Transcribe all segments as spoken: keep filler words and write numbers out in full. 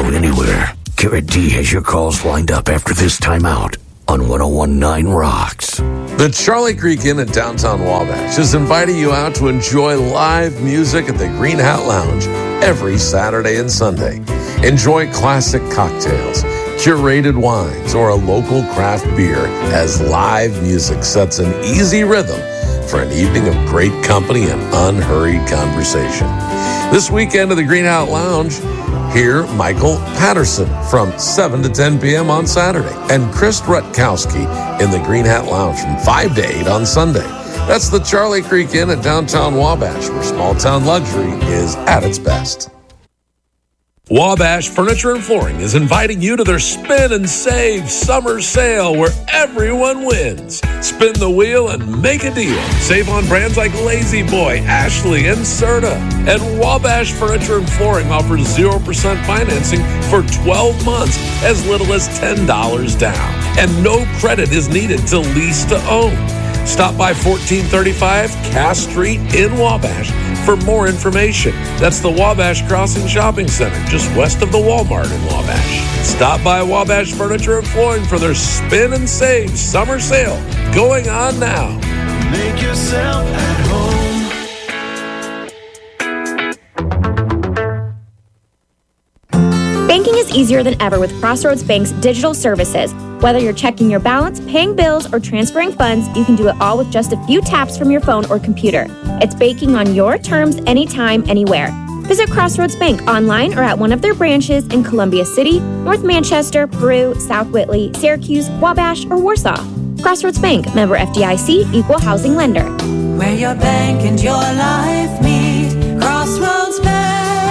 go anywhere. Garrett D has your calls lined up after this timeout on ten nineteen Rocks. The Charlie Creek Inn at downtown Wabash is inviting you out to enjoy live music at the Green Hat Lounge every Saturday and Sunday. Enjoy classic cocktails, curated wines, or a local craft beer as live music sets an easy rhythm for an evening of great company and unhurried conversation. This weekend at the Green Hat Lounge, hear Michael Patterson from seven to ten p.m. on Saturday and Chris Rutkowski in the Green Hat Lounge from five to eight on Sunday. That's the Charlie Creek Inn at downtown Wabash, where small-town luxury is at its best. Wabash Furniture and Flooring is inviting you to their Spin and Save summer sale where everyone wins. Spin the wheel and make a deal. Save on brands like Lazy Boy, Ashley, and Serta. And Wabash Furniture and Flooring offers zero percent financing for twelve months, as little as ten dollars down. And no credit is needed to lease to own. Stop by fourteen thirty-five Cass Street in Wabash for more information. That's the Wabash Crossing Shopping Center, just west of the Walmart in Wabash. Stop by Wabash Furniture and Flooring for their Spin and Save summer sale going on now. Make yourself at home. Banking is easier than ever with Crossroads Bank's digital services. Whether you're checking your balance, paying bills, or transferring funds, you can do it all with just a few taps from your phone or computer. It's banking on your terms, anytime, anywhere. Visit Crossroads Bank online or at one of their branches in Columbia City, North Manchester, Peru, South Whitley, Syracuse, Wabash, or Warsaw. Crossroads Bank, member F D I C, equal housing lender. Where your bank and your life meet, Crossroads Bank.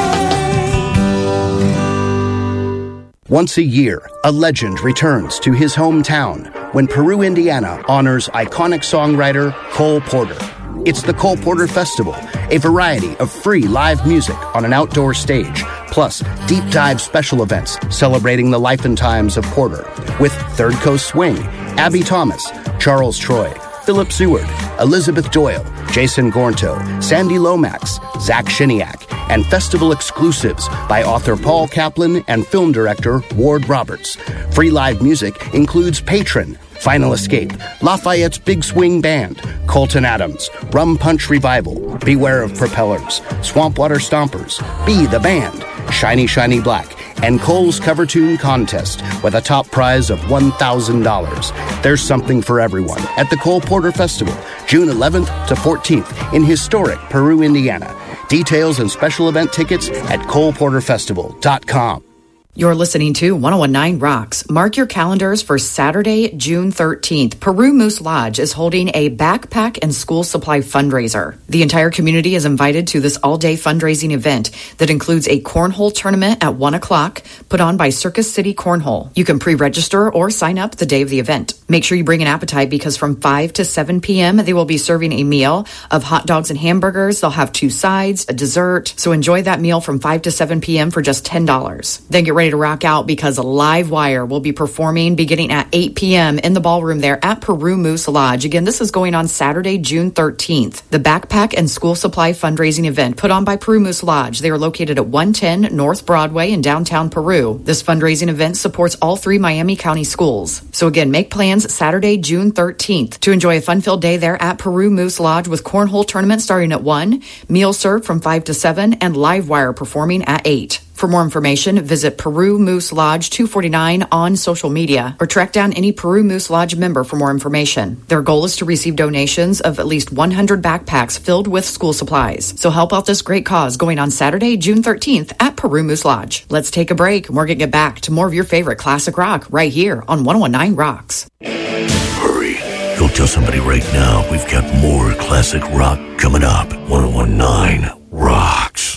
Once a year, a legend returns to his hometown when Peru, Indiana honors iconic songwriter Cole Porter. It's the Cole Porter Festival, a variety of free live music on an outdoor stage, plus deep dive special events celebrating the life and times of Porter with Third Coast Swing, Abby Thomas, Charles Troy, Philip Seward, Elizabeth Doyle, Jason Gornto, Sandy Lomax, Zach Shiniak, and festival exclusives by author Paul Kaplan and film director Ward Roberts. Free live music includes Patron, Final Escape, Lafayette's Big Swing Band, Colton Adams, Rum Punch Revival, Beware of Propellers, Swampwater Stompers, Be the Band, Shiny Shiny Black, and Cole's Cover Tune Contest with a top prize of one thousand dollars. There's something for everyone at the Cole Porter Festival, June eleventh to fourteenth in historic Peru, Indiana. Details and special event tickets at cole porter festival dot com. You're listening to ten nineteen Rocks. Mark your calendars for Saturday, June thirteenth. Peru Moose Lodge is holding a backpack and school supply fundraiser. The entire community is invited to this all-day fundraising event that includes a cornhole tournament at one o'clock put on by Circus City Cornhole. You can pre-register or sign up the day of the event. Make sure you bring an appetite because from five to seven p.m. they will be serving a meal of hot dogs and hamburgers. They'll have two sides, a dessert. So enjoy that meal from five to seven p.m. for just ten dollars. Then get ready to rock out because Live Wire will be performing beginning at eight p.m. in the ballroom there at Peru Moose Lodge. Again, this is going on Saturday, June thirteenth. The Backpack and School Supply fundraising event put on by Peru Moose Lodge. They are located at one ten North Broadway in downtown Peru. This fundraising event supports all three Miami County schools. So again, make plans Saturday, June thirteenth to enjoy a fun-filled day there at Peru Moose Lodge with cornhole tournament starting at one, meals served from five to seven, and Live Wire performing at eight. For more information, visit Peru Moose Lodge two forty-nine on social media or track down any Peru Moose Lodge member for more information. Their goal is to receive donations of at least one hundred backpacks filled with school supplies. So help out this great cause going on Saturday, June thirteenth at Peru Moose Lodge. Let's take a break and we're going to get back to more of your favorite classic rock right here on ten nineteen Rocks. Hurry. Go tell somebody right now we've got more classic rock coming up. ten nineteen